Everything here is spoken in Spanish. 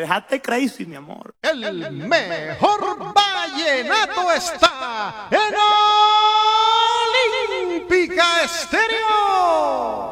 dejaste crazy, mi amor. El mejor vallenato está en Olímpica Estéreo.